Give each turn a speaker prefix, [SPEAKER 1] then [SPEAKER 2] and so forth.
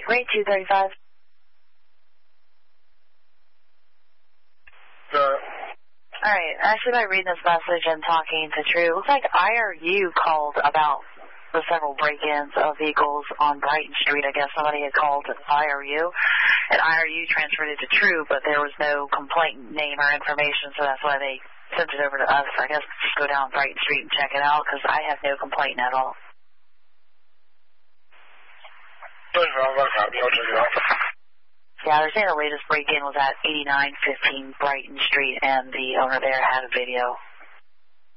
[SPEAKER 1] Rate 235. Alright, actually by reading this message and talking to True, it looks like IRU called about the several break-ins of vehicles on Brighton Street. I guess somebody had called IRU, and IRU transferred it to True, but there was no complaint name or information, so that's why they sent it over to us. I guess just go down Brighton Street and check it out, because I have no complaint at all. Yeah, they're saying the latest break-in was at 8915 Brighton Street, and the owner there had a video.